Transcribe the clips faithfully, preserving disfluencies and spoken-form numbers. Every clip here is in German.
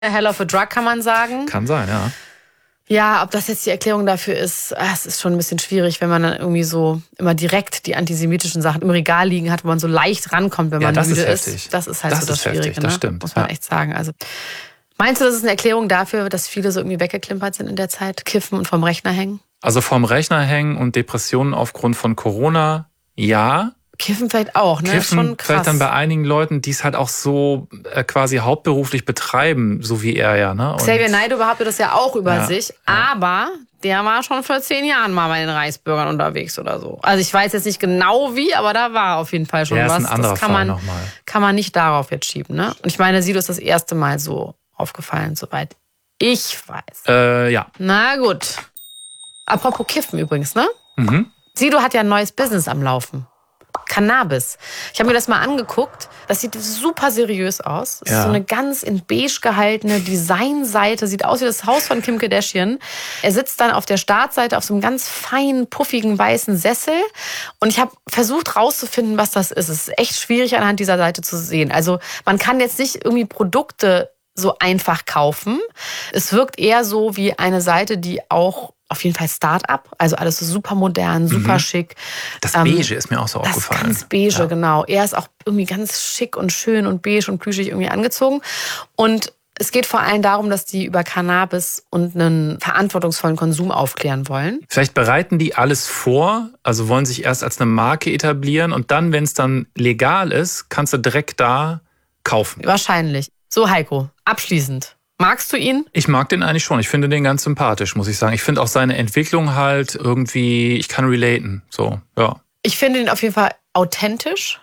Hell of a Drug kann man sagen. Kann sein, ja. Ja, ob das jetzt die Erklärung dafür ist, es ist schon ein bisschen schwierig, wenn man dann irgendwie so immer direkt die antisemitischen Sachen im Regal liegen hat, wo man so leicht rankommt, wenn ja, man das müde ist. ist. Das ist halt das so das ist Schwierige, heftig, das ne? stimmt. Muss man ja. echt sagen. Also, meinst du, das ist eine Erklärung dafür, dass viele so irgendwie weggeklimpert sind in der Zeit, kiffen und vorm Rechner hängen? Also vorm Rechner hängen und Depressionen aufgrund von Corona, ja. Kiffen vielleicht auch, ne? Kiffen Schon krass. vielleicht dann bei einigen Leuten, die es halt auch so äh, quasi hauptberuflich betreiben, so wie er ja. Ne? Und Xavier Naidoo behauptet das ja auch über ja, sich, ja. aber der war schon vor zehn Jahren mal bei den Reichsbürgern unterwegs oder so. Also ich weiß jetzt nicht genau wie, aber da war auf jeden Fall schon ja, was. Ist ein anderer das kann Fall man, nochmal. kann man nicht darauf jetzt schieben, ne? Und ich meine, Sido ist das erste Mal so aufgefallen, soweit ich weiß. Äh, ja. Na gut. Apropos Kiffen übrigens, ne? Mhm. Sido hat ja ein neues Business am Laufen. Cannabis. Ich habe mir das mal angeguckt. Das sieht super seriös aus. Das ja. ist so eine ganz in beige gehaltene Designseite. Sieht aus wie das Haus von Kim Kardashian. Er sitzt dann auf der Startseite auf so einem ganz feinen, puffigen, weißen Sessel. Und ich habe versucht rauszufinden, was das ist. Es ist echt schwierig anhand dieser Seite zu sehen. Also man kann jetzt nicht irgendwie Produkte so einfach kaufen. Es wirkt eher so wie eine Seite, die auch auf jeden Fall Start-up, also alles so super modern, super mhm. schick. Das Beige ähm, ist mir auch so das aufgefallen. Ganz beige, ja. genau. Er ist auch irgendwie ganz schick und schön und beige und plüschig irgendwie angezogen. Und es geht vor allem darum, dass die über Cannabis und einen verantwortungsvollen Konsum aufklären wollen. Vielleicht bereiten die alles vor, also wollen sich erst als eine Marke etablieren und dann, wenn es dann legal ist, kannst du direkt da kaufen. Wahrscheinlich. So, Heiko, abschließend. Magst du ihn? Ich mag den eigentlich schon. Ich finde den ganz sympathisch, muss ich sagen. Ich finde auch seine Entwicklung halt irgendwie, ich kann relaten. So, ja. Ich finde ihn auf jeden Fall authentisch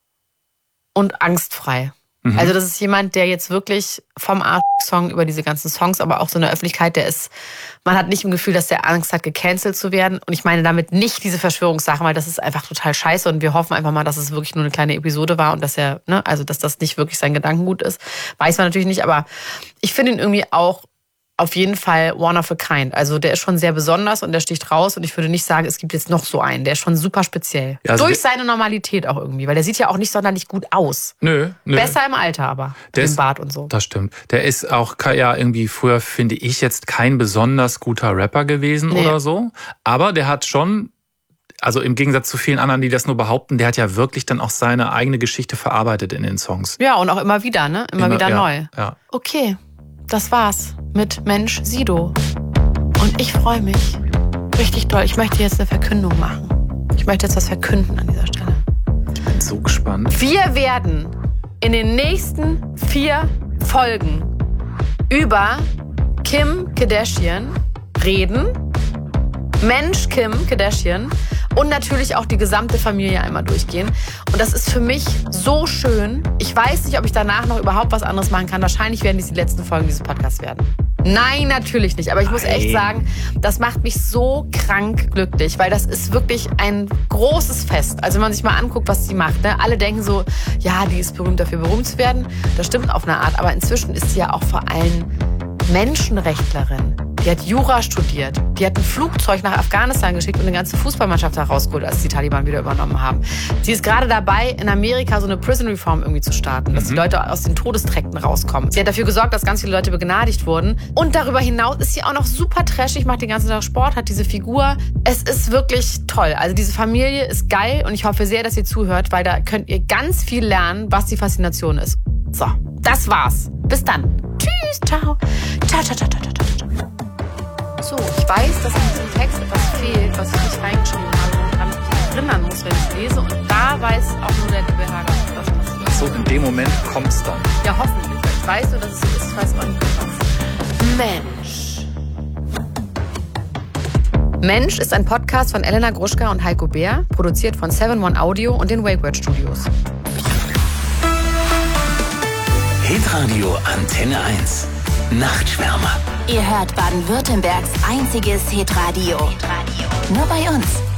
und angstfrei. Mhm. Also das ist jemand, der jetzt wirklich vom Arsch-Song über diese ganzen Songs, aber auch so in der Öffentlichkeit, der ist, man hat nicht im Gefühl, dass der Angst hat, gecancelt zu werden. Und ich meine damit nicht diese Verschwörungssachen, weil das ist einfach total scheiße und wir hoffen einfach mal, dass es wirklich nur eine kleine Episode war und dass er, ne, also dass das nicht wirklich sein Gedankengut ist. Weiß man natürlich nicht, aber ich finde ihn irgendwie auch auf jeden Fall one of a kind. Also der ist schon sehr besonders und der sticht raus und ich würde nicht sagen, es gibt jetzt noch so einen. Der ist schon super speziell. Ja, also durch seine Normalität auch irgendwie, weil der sieht ja auch nicht sonderlich gut aus. Nö, nö. Besser im Alter aber, der mit dem ist, Bart und so. Das stimmt. Der ist auch ja irgendwie früher, finde ich, jetzt kein besonders guter Rapper gewesen nee. oder so. Aber der hat schon, also im Gegensatz zu vielen anderen, die das nur behaupten, der hat ja wirklich dann auch seine eigene Geschichte verarbeitet in den Songs. Ja, und auch immer wieder, ne? Immer, immer wieder ja, neu. Ja. Okay. Das war's mit Mensch Sido. Und ich freue mich richtig doll. Ich möchte jetzt eine Verkündung machen. Ich möchte jetzt was verkünden an dieser Stelle. Ich bin so gespannt. Wir werden in den nächsten vier Folgen über Kim Kardashian reden. Mensch Kim Kardashian. Und natürlich auch die gesamte Familie einmal durchgehen. Und das ist für mich so schön. Ich weiß nicht, ob ich danach noch überhaupt was anderes machen kann. Wahrscheinlich werden dies die letzten Folgen dieses Podcasts werden. Nein, natürlich nicht. Aber ich muss echt sagen, das macht mich so krank glücklich, weil das ist wirklich ein großes Fest. Also wenn man sich mal anguckt, was sie macht. Ne? Alle denken so, ja, die ist berühmt dafür, berühmt zu werden. Das stimmt auf eine Art. Aber inzwischen ist sie ja auch vor allem Menschenrechtlerin. Die hat Jura studiert. Die hat ein Flugzeug nach Afghanistan geschickt und eine ganze Fußballmannschaft herausgeholt, als die Taliban wieder übernommen haben. Sie ist gerade dabei, in Amerika so eine Prison Reform irgendwie zu starten, dass mhm. die Leute aus den Todesträkten rauskommen. Sie hat dafür gesorgt, dass ganz viele Leute begnadigt wurden. Und darüber hinaus ist sie auch noch super trashig, macht den ganzen Tag Sport, hat diese Figur. Es ist wirklich toll. Also diese Familie ist geil und ich hoffe sehr, dass ihr zuhört, weil da könnt ihr ganz viel lernen, was die Faszination ist. So, das war's. Bis dann. Tschüss, ciao. Ciao, ciao, ciao, ciao, ciao, ciao. So, ich weiß, dass in diesem Text etwas fehlt, was ich nicht reingeschrieben habe und damit ich mich erinnern muss, wenn ich lese. Und da weiß auch nur der liebe Herr, was passiert. Ach so, in dem Moment kommt's dann. Ja, hoffentlich. Ich weiß nur, dass es so ist, ich weiß auch nicht was. Mensch. Mensch ist ein Podcast von Elena Gruschka und Heiko Bär, produziert von seven one Audio und den Wake Word Studios. Hitradio Antenne eins. Nachtschwärmer. Ihr hört Baden-Württembergs einziges Hitradio. Hitradio. Nur bei uns.